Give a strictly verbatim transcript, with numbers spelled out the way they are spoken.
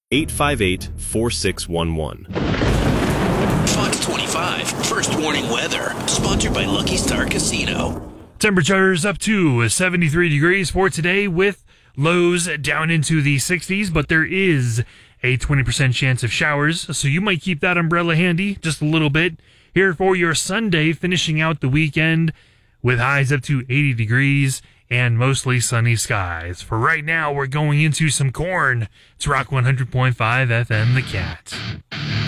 eight five eight, four six one one. Fox twenty-five, First Warning Weather, sponsored by Lucky Star Casino. Temperatures up to seventy-three degrees for today with lows down into the sixties, but there is a twenty percent chance of showers, so you might keep that umbrella handy just a little bit. Here for your Sunday, finishing out the weekend with highs up to eighty degrees and mostly sunny skies. For right now, we're going into some corn. It's Rock one hundred point five F M, The Cat.